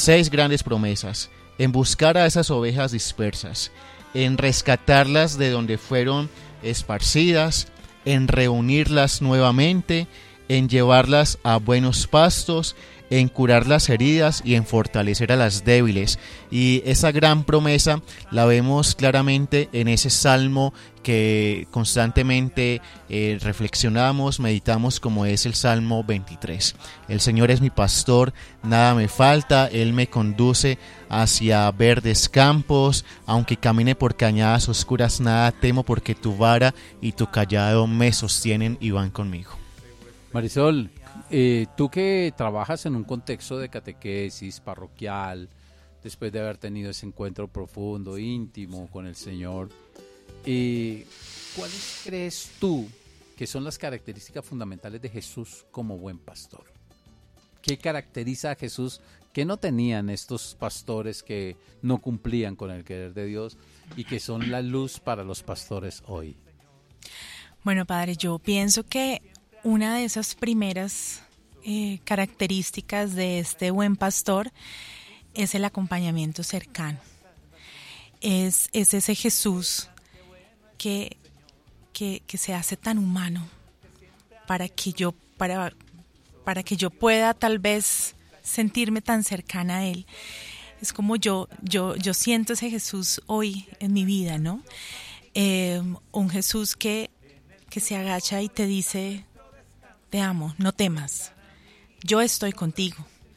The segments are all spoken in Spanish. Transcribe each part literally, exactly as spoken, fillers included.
seis grandes promesas, en buscar a esas ovejas dispersas, en rescatarlas de donde fueron esparcidas, en reunirlas nuevamente, en llevarlas a buenos pastos, en curar las heridas y en fortalecer a las débiles. Y esa gran promesa la vemos claramente en ese salmo que constantemente eh, reflexionamos, meditamos, como es el Salmo veintitrés. El Señor es mi pastor, nada me falta, Él me conduce hacia verdes campos, aunque camine por cañadas oscuras, nada temo, porque tu vara y tu cayado me sostienen y van conmigo. Marisol, eh, tú que trabajas en un contexto de catequesis parroquial, después de haber tenido ese encuentro profundo, íntimo con el Señor, eh, ¿cuáles crees tú que son las características fundamentales de Jesús como buen pastor? ¿Qué caracteriza a Jesús que no tenían estos pastores que no cumplían con el querer de Dios y que son la luz para los pastores hoy? Bueno, padre, yo pienso que una de esas primeras eh, características de este buen pastor es el acompañamiento cercano. Es, es ese Jesús que, que, que se hace tan humano para que yo, para, para que yo pueda tal vez sentirme tan cercana a Él. Es como yo, yo, yo siento ese Jesús hoy en mi vida, ¿no? Eh, un Jesús que, que se agacha y te dice: te amo, no temas, yo estoy contigo.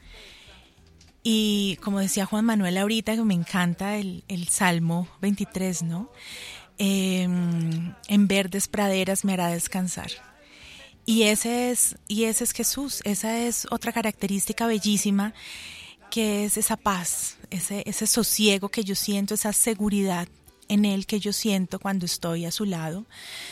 Y como decía Juan Manuel ahorita, que me encanta el, el Salmo veintitrés, ¿no? Eh, en verdes praderas me hará descansar. Y ese es, y ese es Jesús, esa es otra característica bellísima, que es esa paz, ese, ese sosiego que yo siento, esa seguridad en Él que yo siento cuando estoy a su lado.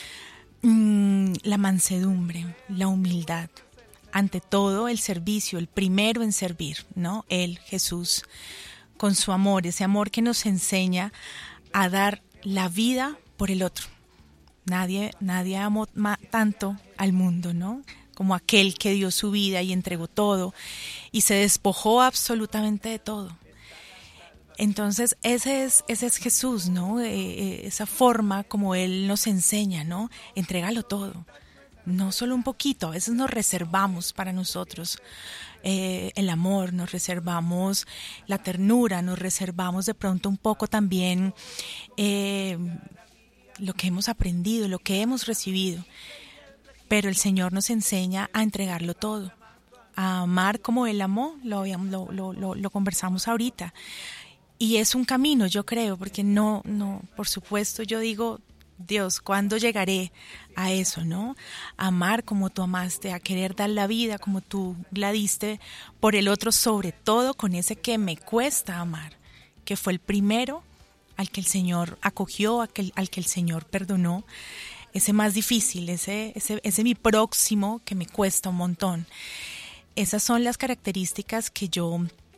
La mansedumbre, la humildad, ante todo el servicio, el primero en servir, ¿no? Él, Jesús, con su amor, ese amor que nos enseña a dar la vida por el otro. Nadie, nadie amó ma- tanto al mundo, ¿no? Como aquel que dio su vida y entregó todo y se despojó absolutamente de todo. Entonces ese es, ese es Jesús, ¿no? Eh, eh, esa forma como Él nos enseña, ¿no? Entrégalo todo, no solo un poquito. A veces nos reservamos para nosotros eh, el amor, nos reservamos la ternura, nos reservamos de pronto un poco también eh, lo que hemos aprendido, lo que hemos recibido. Pero el Señor nos enseña a entregarlo todo, a amar como Él amó, lo, lo, lo, lo, lo conversamos ahorita. Y es un camino, yo creo, porque no, no, por supuesto, yo digo, Dios, ¿cuándo llegaré a eso, no? A amar como tú amaste, a querer dar la vida como tú la diste por el otro, sobre todo con ese que me cuesta amar, que fue el primero al que el Señor acogió, al que, al que el Señor perdonó, ese más difícil, ese, ese, ese mi próximo que me cuesta un montón. Esas son las características que yo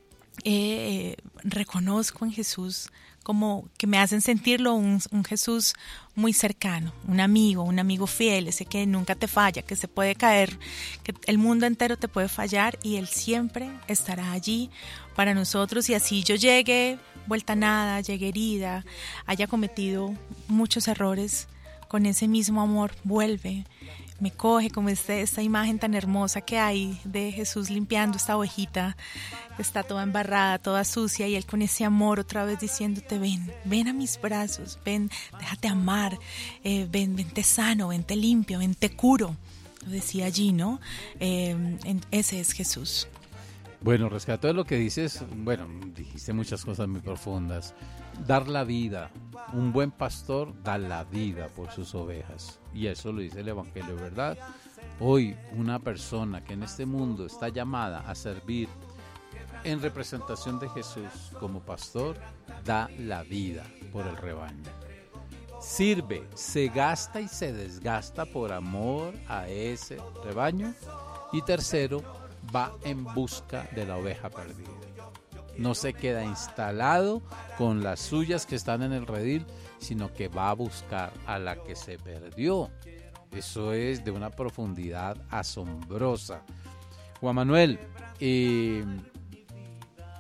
Eh, reconozco en Jesús, como que me hacen sentirlo un, un Jesús muy cercano, un amigo, un amigo fiel, ese que nunca te falla, que se puede caer, que el mundo entero te puede fallar y Él siempre estará allí para nosotros. Y así yo llegue vuelta a nada, llegue herida, haya cometido muchos errores, con ese mismo amor vuelve, me coge, como este, esta imagen tan hermosa que hay de Jesús limpiando esta ovejita que está toda embarrada, toda sucia, y Él con ese amor otra vez diciéndote: ven, ven a mis brazos, ven, déjate amar, eh, ven, vente sano, vente limpio, vente curo. Lo decía allí, ¿no? Eh, en, ese es Jesús. Bueno, rescato de lo que dices, bueno, dijiste muchas cosas muy profundas. Dar la vida, un buen pastor da la vida por sus ovejas, y eso lo dice el Evangelio, ¿verdad? Hoy una persona que en este mundo está llamada a servir en representación de Jesús como pastor, da la vida por el rebaño. Sirve, se gasta y se desgasta por amor a ese rebaño. Y tercero, va en busca de la oveja perdida. No se queda instalado con las suyas que están en el redil, sino que va a buscar a la que se perdió. Eso es de una profundidad asombrosa. Juan Manuel, eh,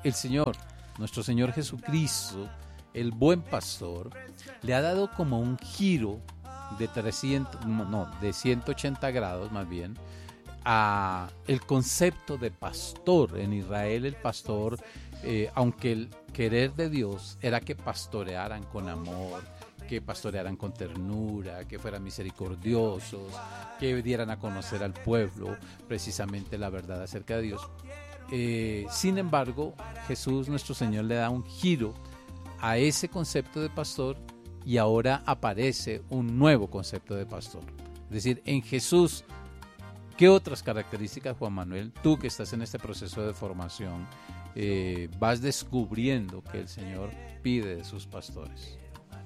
el Señor, nuestro Señor Jesucristo, el buen pastor, le ha dado como un giro de trescientos, no, de ciento ochenta grados más bien, a el concepto de pastor. En Israel el pastor, eh, aunque el querer de Dios era que pastorearan con amor, que pastorearan con ternura, que fueran misericordiosos, que dieran a conocer al pueblo precisamente la verdad acerca de Dios. Eh, sin embargo, Jesús, nuestro Señor, le da un giro a ese concepto de pastor y ahora aparece un nuevo concepto de pastor. Es decir, en Jesús, ¿qué otras características, Juan Manuel, tú que estás en este proceso de formación, eh, vas descubriendo que el Señor pide de sus pastores?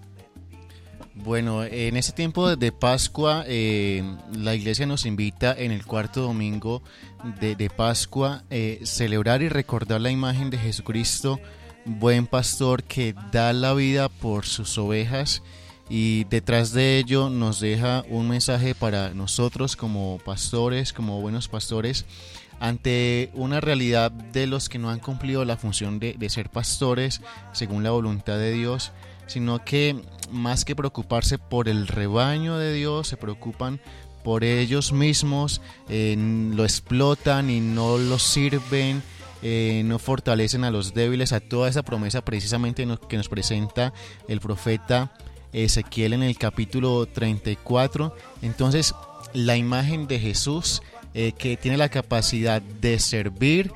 Bueno, en este tiempo de Pascua, eh, la iglesia nos invita en el cuarto domingo de, de Pascua eh, celebrar y recordar la imagen de Jesucristo, buen pastor que da la vida por sus ovejas, y detrás de ello nos deja un mensaje para nosotros como pastores, como buenos pastores, ante una realidad de los que no han cumplido la función de, de ser pastores según la voluntad de Dios, sino que más que preocuparse por el rebaño de Dios, se preocupan por ellos mismos, eh, lo explotan y no los sirven, eh, no fortalecen a los débiles, a toda esa promesa precisamente que nos presenta el profeta Ezequiel en el capítulo treinta y cuatro. Entonces, la imagen de Jesús, eh, que tiene la capacidad de servir,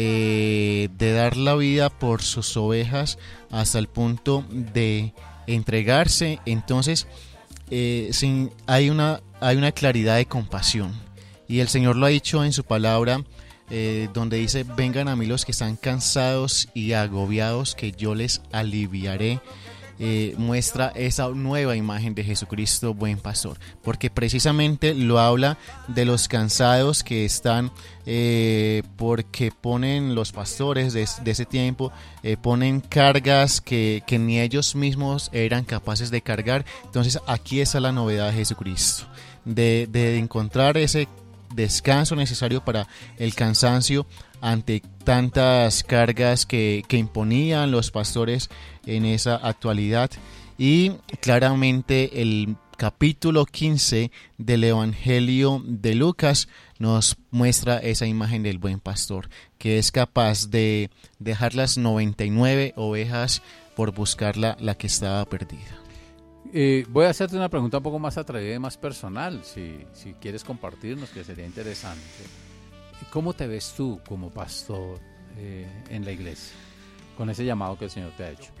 eh, de dar la vida por sus ovejas hasta el punto de entregarse. Entonces eh, sin, hay, una, hay una claridad de compasión, y el Señor lo ha dicho en su palabra, eh, donde dice: vengan a mí los que están cansados y agobiados, que yo les aliviaré. Eh, muestra esa nueva imagen de Jesucristo buen pastor, porque precisamente lo habla de los cansados que están eh, porque ponen los pastores de, de ese tiempo, eh, ponen cargas que, que ni ellos mismos eran capaces de cargar. Entonces aquí está la novedad de Jesucristo, de, de encontrar ese descanso necesario para el cansancio ante tantas cargas que, que imponían los pastores en esa actualidad. Y claramente el capítulo quince del Evangelio de Lucas nos muestra esa imagen del buen pastor, que es capaz de dejar las noventa y nueve ovejas por buscar la, la que estaba perdida. Eh, voy a hacerte una pregunta un poco más atrevida y más personal, si, si quieres compartirnos, que sería interesante. ¿Cómo te ves tú como pastor eh, en la iglesia, con ese llamado que el Señor te ha hecho?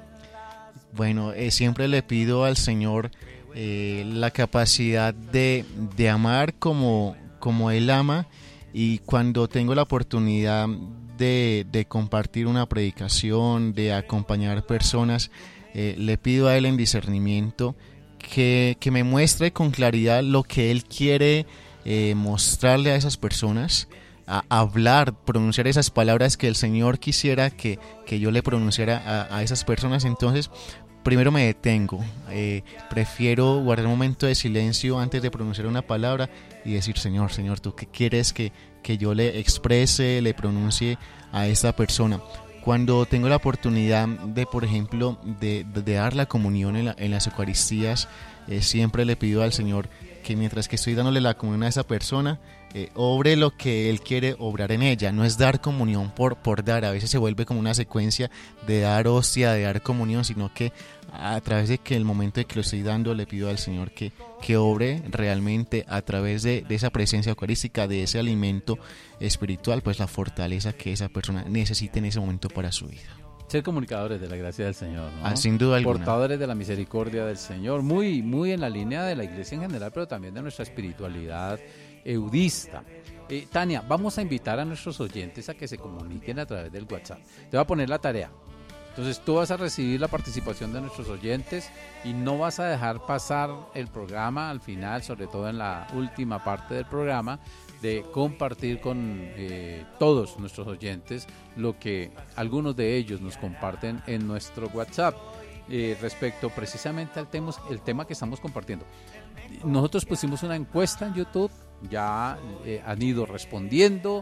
Bueno, eh, siempre le pido al Señor eh, la capacidad de, de amar como, como Él ama, y cuando tengo la oportunidad de, de compartir una predicación, de acompañar personas, eh, le pido a Él en discernimiento que, que me muestre con claridad lo que Él quiere eh, mostrarle a esas personas, a hablar, pronunciar esas palabras que el Señor quisiera que, que yo le pronunciara a, a esas personas. Entonces, primero me detengo, eh, prefiero guardar un momento de silencio antes de pronunciar una palabra y decir: Señor, Señor, ¿tú qué quieres que, que yo le exprese, le pronuncie a esta persona? Cuando tengo la oportunidad de, por ejemplo, de, de, de dar la comunión en, la, en las Eucaristías, eh, siempre le pido al Señor que mientras que estoy dándole la comunión a esa persona, eh, obre lo que Él quiere obrar en ella. No es dar comunión por, por dar, a veces se vuelve como una secuencia de dar hostia, de dar comunión, sino que a través de que el momento de que lo estoy dando, le pido al Señor que, que obre realmente a través de, de esa presencia eucarística, de ese alimento espiritual, pues la fortaleza que esa persona necesite en ese momento para su vida. Ser comunicadores de la gracia del Señor, ¿no? Ah, sin duda alguna. Portadores de la misericordia del Señor, muy, muy en la línea de la iglesia en general, pero también de nuestra espiritualidad eudista. Eh, Tania, vamos a invitar a nuestros oyentes a que se comuniquen a través del WhatsApp. Te voy a poner la tarea. Entonces tú vas a recibir la participación de nuestros oyentes y no vas a dejar pasar el programa al final, sobre todo en la última parte del programa, de compartir con eh, todos nuestros oyentes lo que algunos de ellos nos comparten en nuestro WhatsApp eh, respecto precisamente al tema, el tema que estamos compartiendo. Nosotros pusimos una encuesta en YouTube, ya eh, han ido respondiendo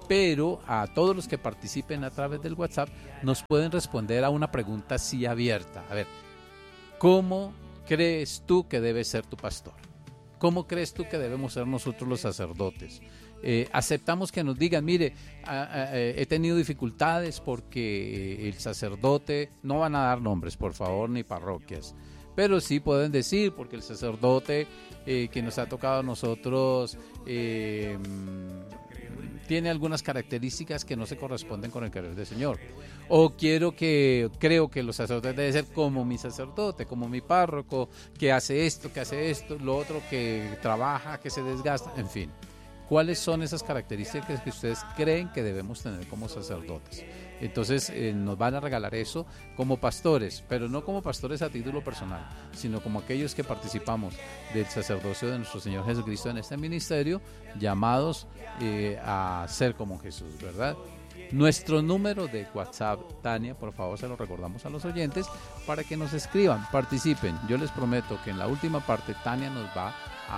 pero a todos los que participen a través del WhatsApp nos pueden responder a una pregunta así abierta. A ver, ¿cómo crees tú que debe ser tu pastor? ¿Cómo crees tú que debemos ser nosotros los sacerdotes? Eh, aceptamos que nos digan, mire, a, a, a, he tenido dificultades porque el sacerdote, no van a dar nombres, por favor, ni parroquias, pero sí pueden decir, porque el sacerdote eh, que nos ha tocado a nosotros eh, tiene algunas características que no se corresponden con el querer del Señor. O quiero que, creo que los sacerdotes deben ser como mi sacerdote, como mi párroco, que hace esto, que hace esto, lo otro, que trabaja, que se desgasta, en fin. ¿Cuáles son esas características que ustedes creen que debemos tener como sacerdotes? Entonces eh, nos van a regalar eso como pastores, pero no como pastores a título personal, sino como aquellos que participamos del sacerdocio de nuestro Señor Jesucristo en este ministerio, llamados eh, a ser como Jesús, ¿verdad? Nuestro número de WhatsApp, Tania, por favor se lo recordamos a los oyentes para que nos escriban, participen. Yo les prometo que en la última parte Tania nos va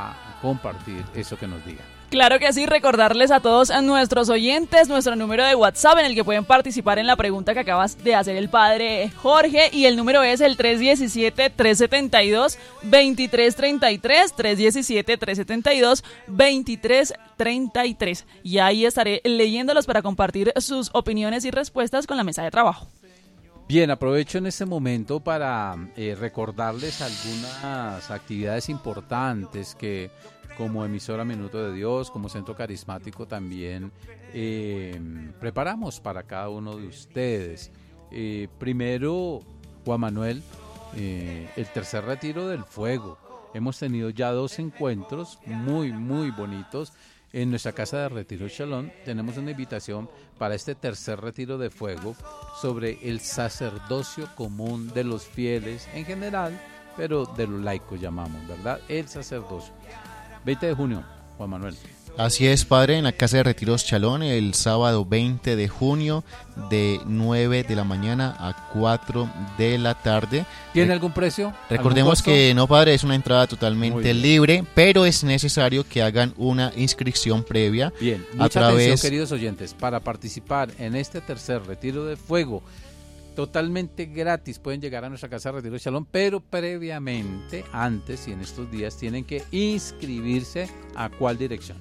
a compartir eso que nos digan. Claro que sí, recordarles a todos a nuestros oyentes nuestro número de WhatsApp en el que pueden participar en la pregunta que acabas de hacer el padre Jorge, y el número es el tres diecisiete, tres setenta y dos, veintitrés treinta y tres, tres diecisiete, tres setenta y dos, veintitrés treinta y tres, y ahí estaré leyéndolos para compartir sus opiniones y respuestas con la mesa de trabajo. Bien, aprovecho en este momento para eh, recordarles algunas actividades importantes que como emisora Minuto de Dios, como Centro Carismático también eh, preparamos para cada uno de ustedes. Eh, primero, Juan Manuel, eh, el tercer retiro del fuego. Hemos tenido ya dos encuentros muy, muy bonitos en nuestra casa de retiro Shalom. Tenemos una invitación para este tercer retiro de fuego sobre el sacerdocio común de los fieles en general, pero de los laicos llamamos, ¿verdad? El sacerdocio. veinte de junio, Juan Manuel. Así es, padre, en la Casa de Retiros Chalón, el sábado veinte de junio, de nueve de la mañana a cuatro de la tarde. ¿Tiene algún precio? Recordemos ¿Algún que no, padre, es una entrada totalmente libre, pero es necesario que hagan una inscripción previa. Bien, mucha a través... atención, queridos oyentes, para participar en este tercer retiro de fuego, totalmente gratis, pueden llegar a nuestra casa de retiro Shalom, pero previamente, antes y en estos días, tienen que inscribirse. ¿A cuál dirección?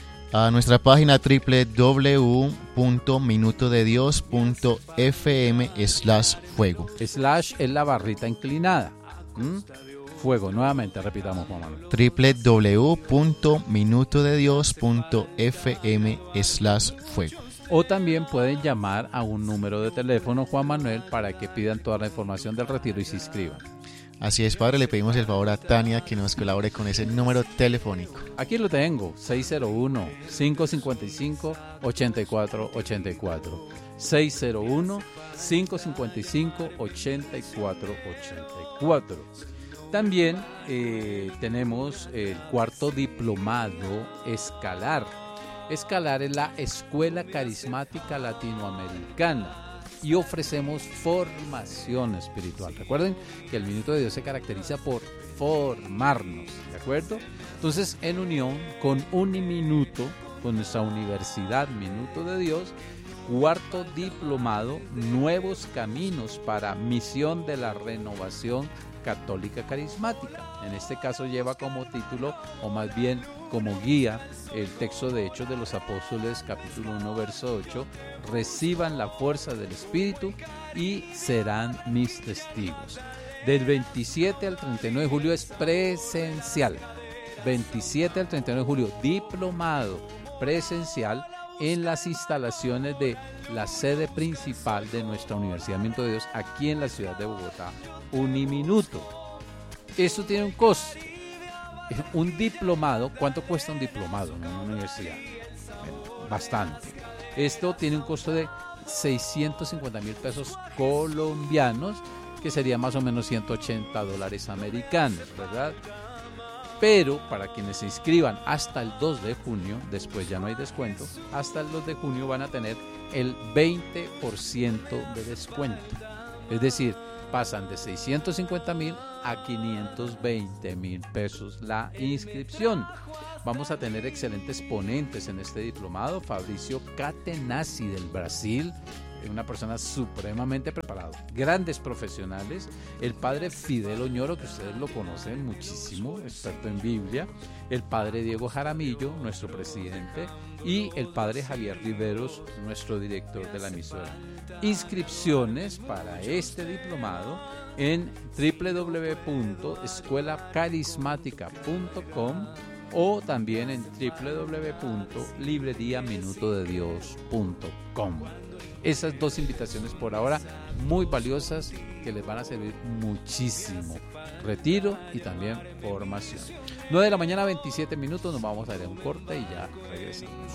A nuestra página doble u doble u doble u punto minuto de dios punto f m slash fuego. Slash es la barrita inclinada. ¿Mm? Fuego, nuevamente repitamos, Juan Manuel. doble u doble u doble u punto minuto de dios punto f m slash fuego. O también pueden llamar a un número de teléfono, Juan Manuel, para que pidan toda la información del retiro y se inscriban. Así es, padre, le pedimos el favor a Tania que nos colabore con ese número telefónico. Aquí lo tengo, seis cero uno, cinco cinco cinco, ocho cuatro ocho cuatro. seis cero uno, cinco cinco cinco, ocho cuatro ocho cuatro. También eh, tenemos el cuarto diplomado Escalar. Escalar es la Escuela Carismática Latinoamericana y ofrecemos formación espiritual. Recuerden que el Minuto de Dios se caracteriza por formarnos, ¿de acuerdo? Entonces, en unión con Uniminuto, con nuestra universidad Minuto de Dios, cuarto diplomado, Nuevos Caminos para Misión de la Renovación Católica Carismática. En este caso lleva como título, o más bien como guía, el texto de Hechos de los Apóstoles, capítulo uno, verso ocho. Reciban la fuerza del Espíritu y serán mis testigos. Del veintisiete al treinta y nueve de julio es presencial. veintisiete al treinta y nueve de julio, diplomado presencial en las instalaciones de la sede principal de nuestra Universidad Minuto de Dios, aquí en la ciudad de Bogotá, Uniminuto. Esto tiene un costo. Un diplomado, ¿cuánto cuesta un diplomado en una universidad? Bueno, bastante. Esto tiene un costo de seiscientos cincuenta mil pesos colombianos, que sería más o menos ciento ochenta dólares americanos, ¿verdad? Pero para quienes se inscriban hasta el dos de junio, después ya no hay descuento, hasta el dos de junio van a tener el veinte por ciento de descuento. Es decir, pasan de seiscientos cincuenta mil a quinientos veinte mil pesos la inscripción. Vamos a tener excelentes ponentes en este diplomado. Fabricio Catenacci del Brasil, una persona supremamente preparada, grandes profesionales, el padre Fidel Oñoro, que ustedes lo conocen muchísimo, experto en Biblia, el padre Diego Jaramillo, nuestro presidente, y el padre Javier Riveros, nuestro director de la emisora. Inscripciones para este diplomado en doble u doble u doble u punto escuela carismática punto com o también en doble u doble u doble u punto librería minuto de dios punto com. Esas dos invitaciones por ahora muy valiosas que les van a servir muchísimo. Retiro y también formación. nueve de la mañana, veintisiete minutos, nos vamos a ir a un corte y ya regresamos.